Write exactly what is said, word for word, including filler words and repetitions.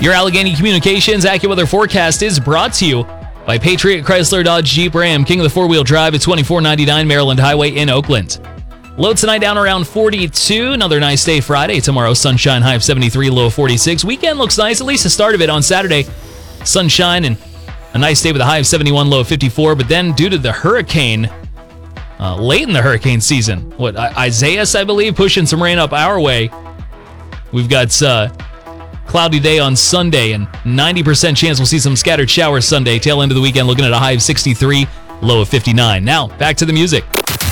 Your Allegheny Communications AccuWeather forecast is brought to you by Patriot Chrysler Dodge Jeep Ram, king of the four-wheel drive at twenty-four ninety-nine Maryland Highway in Oakland. Low tonight down around forty-two. Another nice day Friday. Tomorrow, sunshine, high of seventy-three, low of forty-six. Weekend looks nice, at least the start of it on Saturday. Sunshine and a nice day with a high of seventy-one, low of fifty-four. But then due to the hurricane, uh, late in the hurricane season, what, Isaias, I believe, pushing some rain up our way. We've got uh, cloudy day on Sunday and ninety percent chance we'll see some scattered showers Sunday. Tail end of the weekend looking at a high of sixty-three, low of fifty-nine. Now, back to the music.